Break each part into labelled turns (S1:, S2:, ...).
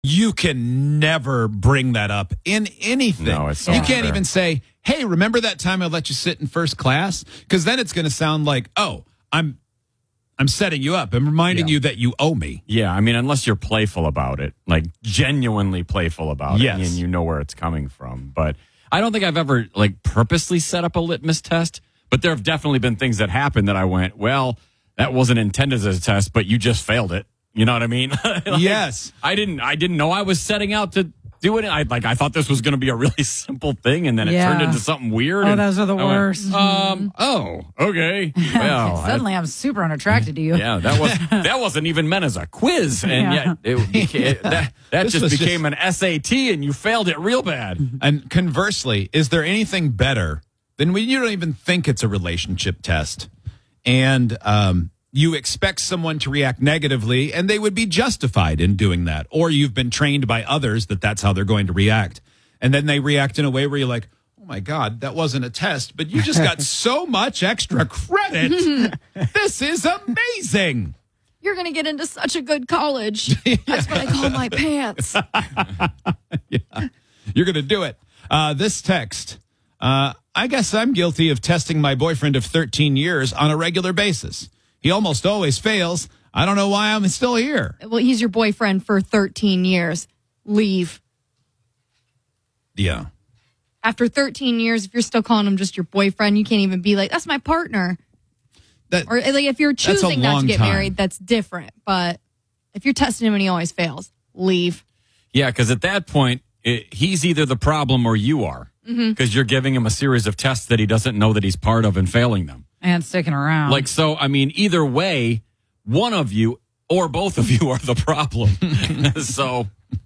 S1: You can never bring that up in anything.
S2: No, it's so
S1: you can't
S2: unfair.
S1: even say, hey, remember that time I let you sit in first class? Because then it's going to sound like, oh, I'm setting you up. I'm reminding you that you owe me.
S2: Yeah, I mean, unless you're playful about it, like genuinely playful about it, and you know where it's coming from. But I don't think I've ever like purposely set up a litmus test, but there have definitely been things that happened that I went, well, that wasn't intended as a test, but you just failed it. You know what I mean? Like,
S1: yes.
S2: I didn't know I was setting out to do it. I thought this was going to be a really simple thing, and then it turned into something weird.
S3: Oh, those are the worst.
S2: Oh, okay. Well,
S3: Suddenly I'm super unattracted to you.
S2: yeah, that wasn't even meant as a quiz, and yet that just became an SAT, and you failed it real bad.
S1: And conversely, is there anything better than when you don't even think it's a relationship test, and you expect someone to react negatively, and they would be justified in doing that, or you've been trained by others that that's how they're going to react, and then they react in a way where you're like, oh my God, that wasn't a test, but you just got so much extra credit. This is amazing.
S4: You're going to get into such a good college. That's what I call my pants.
S1: Yeah. You're going to do it. This text, I guess I'm guilty of testing my boyfriend of 13 years on a regular basis. He almost always fails. I don't know why I'm still here.
S4: Well, he's your boyfriend for 13 years. Leave.
S1: Yeah.
S4: After 13 years, if you're still calling him just your boyfriend, you can't even be like, that's my partner. Or like if you're choosing not to get married, that's different. But if you're testing him and he always fails, leave.
S2: Yeah, because at that point, he's either the problem or you are. Because you're giving him a series of tests that he doesn't know that he's part of and failing them.
S3: And sticking around.
S2: Like, so, I mean, either way, one of you or both of you are the problem. So,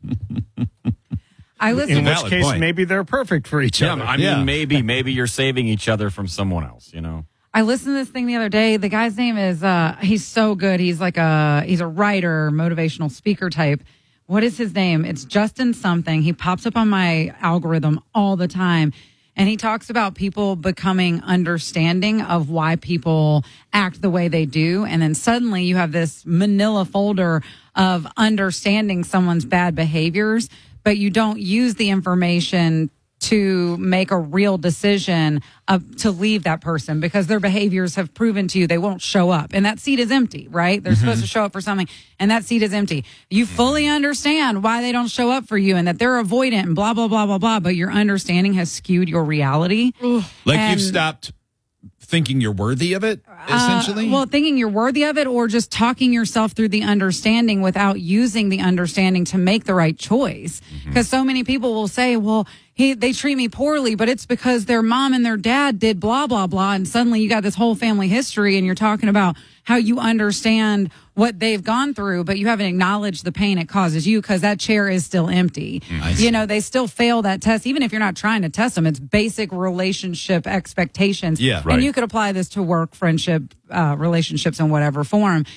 S5: in which case, maybe they're perfect for each other.
S2: I mean, maybe you're saving each other from someone else, you know?
S3: I listened to this thing the other day. The guy's name is, he's so good. He's like he's a writer, motivational speaker type. What is his name? It's Justin something. He pops up on my algorithm all the time. And he talks about people becoming understanding of why people act the way they do. And then suddenly you have this manila folder of understanding someone's bad behaviors, but you don't use the information to make a real decision to leave that person because their behaviors have proven to you they won't show up. And that seat is empty, right? They're supposed to show up for something, and that seat is empty. You fully understand why they don't show up for you and that they're avoidant and blah, blah, blah, blah, blah, but your understanding has skewed your reality.
S1: Like you've stopped thinking you're worthy of it, essentially?
S3: Well, thinking you're worthy of it or just talking yourself through the understanding without using the understanding to make the right choice. Because so many people will say, well, they treat me poorly, but it's because their mom and their dad did blah, blah, blah. And suddenly you got this whole family history and you're talking about how you understand what they've gone through, but you haven't acknowledged the pain it causes you because that chair is still empty. You know, they still fail that test. Even if you're not trying to test them, it's basic relationship expectations.
S1: Yeah, right.
S3: And you could apply this to work, friendship, relationships in whatever form.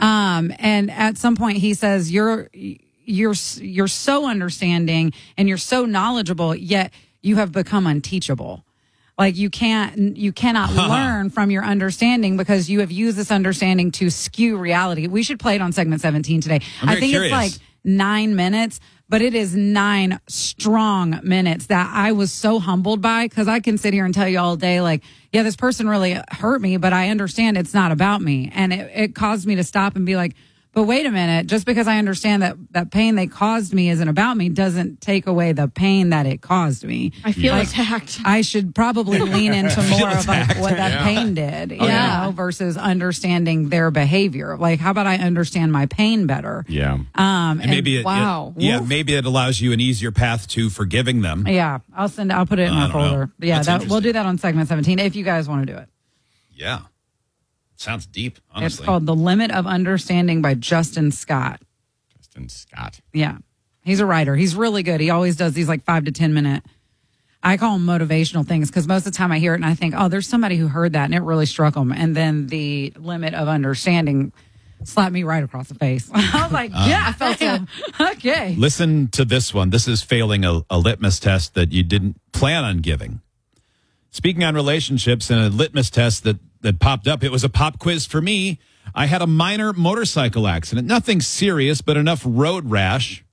S3: And at some point he says, you're so understanding and you're so knowledgeable, yet you have become unteachable. Like you cannot learn from your understanding because you have used this understanding to skew reality. We should play it on segment 17 today. I think
S1: curious.
S3: It's like 9 minutes, but it is 9 strong minutes that I was so humbled by because I can sit here and tell you all day, like, yeah, this person really hurt me, but I understand it's not about me. And it caused me to stop and be like, but wait a minute, just because I understand that pain they caused me isn't about me doesn't take away the pain that it caused me.
S4: I feel attacked.
S3: I should probably lean into more of like what that pain did, versus understanding their behavior. Like, how about I understand my pain better?
S2: Yeah.
S1: And maybe
S4: maybe
S1: it allows you an easier path to forgiving them.
S3: Yeah, I'll put it in my folder.
S1: know.
S3: Yeah, we'll do that on segment 17 if you guys want to do it.
S1: Yeah. Sounds deep, honestly.
S3: It's called The Limit of Understanding by Justin Scott.
S2: Justin Scott.
S3: Yeah. He's a writer. He's really good. He always does these like 5 to 10 minute. I call them motivational things because most of the time I hear it and I think, oh, there's somebody who heard that and it really struck them. And then the limit of understanding slapped me right across the face. I was like, yeah, I felt so. Okay.
S1: Listen to this one. This is failing a litmus test that you didn't plan on giving. Speaking on relationships and a litmus test that popped up, it was a pop quiz for me. I had a minor motorcycle accident. Nothing serious, but enough road rash